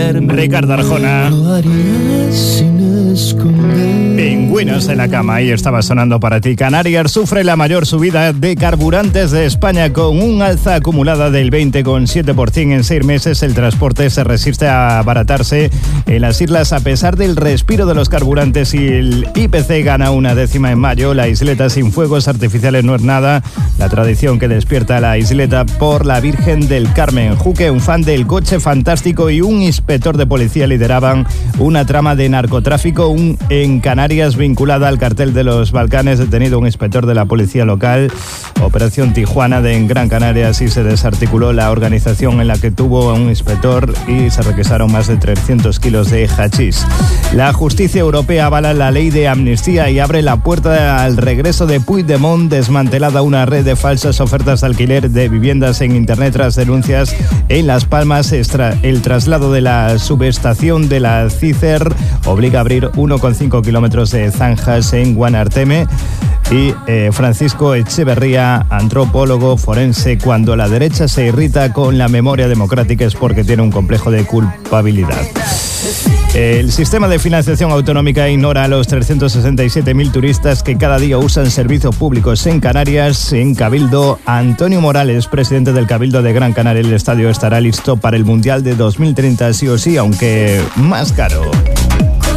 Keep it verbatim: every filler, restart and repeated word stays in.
duerme. Ricardo Arjona. Lo haría sin esconder. Pingüinos en la cama, ahí estaba sonando para ti. Canarias sufre la mayor subida de carburantes de España con un alza acumulada del veinte coma siete por ciento en seis meses. El transporte se resiste a abaratarse en las islas a pesar del respiro de los carburantes y el I P C gana una décima en mayo. La isleta sin fuegos artificiales no es nada. La tradición que despierta la isleta por la Virgen del Carmen. Juque, un fan del coche fantástico y un inspector de policía lideraban una trama de narcotráfico un, en Canarias vinculada al cartel de los Balcanes. Detenido un inspector de la policía local. Operación Tijuana de en Gran Canaria. Así se desarticuló la organización en la que tuvo un inspector y se requisaron más de trescientos kilos de hachís. La justicia europea avala la ley de amnistía y abre la puerta al regreso de Puigdemont. Desmantelada una red de falsas ofertas de alquiler de viviendas en internet tras denuncias en Las Palmas. El traslado de la subestación de la CICER obliga a abrir uno coma cinco kilómetros de zanjas en Guanarteme. Y eh, Francisco Echeverría, antropólogo forense, cuando la derecha se irrita con la memoria democrática es porque tiene un complejo de culpabilidad. El sistema de financiación autonómica ignora a los trescientos sesenta y siete mil turistas que cada día usan servicios públicos en Canarias. En Cabildo, Antonio Morales, presidente del Cabildo de Gran Canaria, el estadio estará listo para el Mundial de dos mil treinta sí o sí, aunque más caro.